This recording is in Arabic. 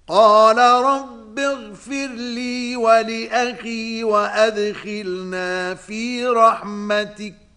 قال رب اغفر لي ولأخي وأدخلنا في رحمتك